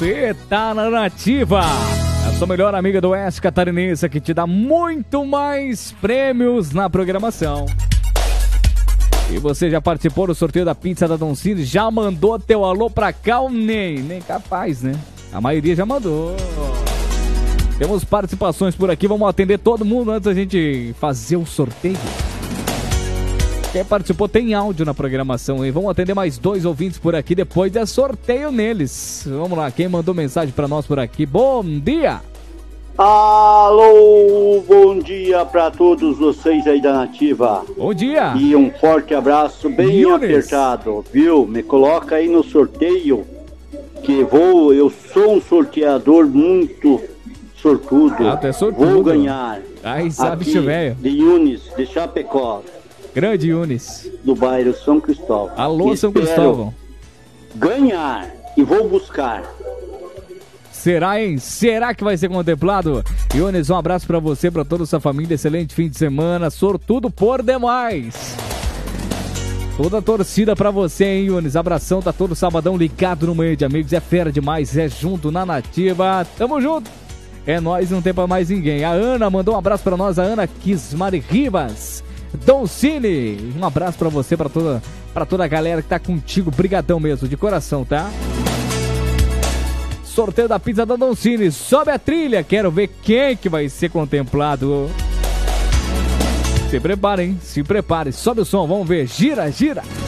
Você tá na Nativa, a sua melhor amiga do Oeste Catarinense, que te dá muito mais prêmios na programação. E você já participou do sorteio da pizza da Don Cine? Já mandou teu alô pra cá ou nem capaz, né? A maioria já mandou. Temos participações por aqui, vamos atender todo mundo antes da gente fazer o sorteio. Quem participou tem áudio na programação, hein? Vamos atender mais 2 ouvintes por aqui, depois é sorteio neles. Vamos lá, quem mandou mensagem pra nós por aqui? Bom dia! Alô, bom dia pra todos vocês aí da Nativa. Bom dia! E um forte abraço bem Yunis. apertado, viu? Me coloca aí no sorteio, que eu sou um sorteador muito sortudo. Ah, tu é sortudo. Vou ganhar. Ai, sabe, aqui bicho velho. de Yunis, de Chapecó. Grande Yunis. Do bairro São Cristóvão. Alô, São Espero Cristóvão. ganhar e vou buscar. Será, hein? Será que vai ser contemplado? Yunis, um abraço pra você, pra toda a sua família. Excelente fim de semana. Sortudo por demais. Toda a torcida pra você, hein, Yunis? Abração, tá todo sabadão ligado no Manhã de Amigos. É fera demais, é junto na Nativa. Tamo junto. É nóis, não tem pra mais ninguém. A Ana mandou um abraço pra nós, a Ana Kismari Rivas. Don Cine, um abraço pra você, pra toda a galera que tá contigo, brigadão mesmo, de coração, tá? Sorteio da pizza da Don Cine, sobe a trilha, quero ver quem que vai ser contemplado. Se prepare, hein? Se prepare, sobe o som, vamos ver, gira, gira.